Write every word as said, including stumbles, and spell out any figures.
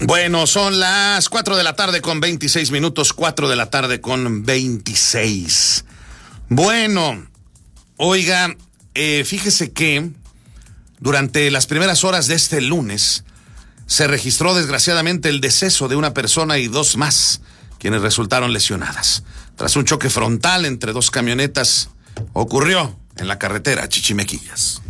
Bueno, son las cuatro de la tarde con veintiséis minutos, cuatro de la tarde con veintiséis. Bueno, oiga, eh, fíjese que durante las primeras horas de este lunes se registró desgraciadamente el deceso de una persona y dos más, quienes resultaron lesionadas. Tras un choque frontal entre dos camionetas, ocurrió en la carretera Chichimequillas.